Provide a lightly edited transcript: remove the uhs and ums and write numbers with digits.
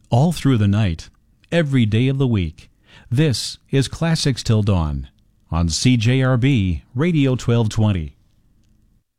all through the night, every day of the week. This is Classics Till Dawn on CJRB Radio 1220.